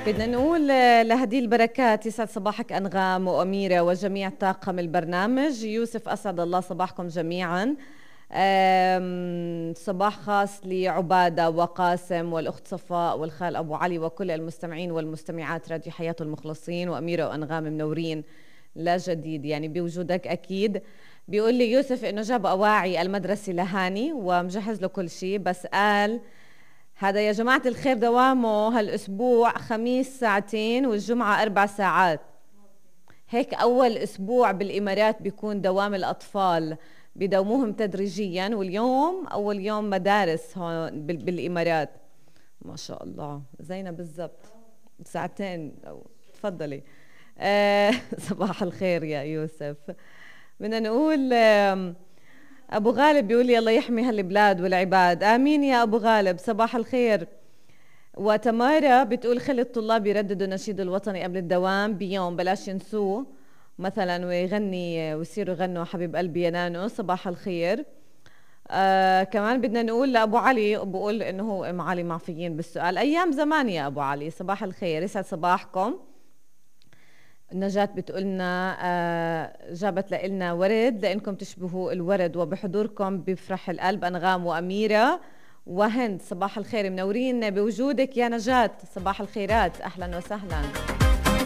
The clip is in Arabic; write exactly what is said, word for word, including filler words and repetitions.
بدنا نقول لهدي البركات يسعد صباحك أنغام وأميرة وجميع طاقم البرنامج. يوسف أسعد الله صباحكم جميعا. صباح خاص لعبادة وقاسم والأخت صفاء والخال أبو علي وكل المستمعين والمستمعات راديو حياة المخلصين، وأميرة وأنغام منورين لا جديد يعني بوجودك أكيد. بيقول لي يوسف إنه جاب أواعي المدرسة لهاني ومجهز له كل شيء، بس قال هذا يا جماعة الخير دوامه هالأسبوع خميس ساعتين والجمعة أربع ساعات. هيك أول أسبوع بالإمارات بيكون دوام الأطفال، بدوموهم تدريجيا، واليوم أول يوم مدارس هون بالإمارات. ما شاء الله زينا بالضبط ساعتين. تفضلي. آه صباح الخير يا يوسف. بدنا نقول آه أبو غالب بيقول لي الله يحمي هالبلاد والعباد، آمين يا أبو غالب صباح الخير. وتمارا بتقول خلي الطلاب يرددوا النشيد الوطني قبل الدوام بيوم، بلاش ينسوه مثلا ويغني ويصيروا يغنوا حبيب قلبي يا نانو صباح الخير. آه كمان بدنا نقول لأبو علي، بقول إنه هو أم علي معفيين بالسؤال، أيام زمان يا أبو علي صباح الخير يسعد صباحكم. نجاة بتقولنا آه جابت لنا ورد لأنكم تشبهوا الورد وبحضوركم بفرح القلب. أنغام وأميرة وهند صباح الخير، منورين بوجودك يا نجاة صباح الخيرات، أهلا وسهلا.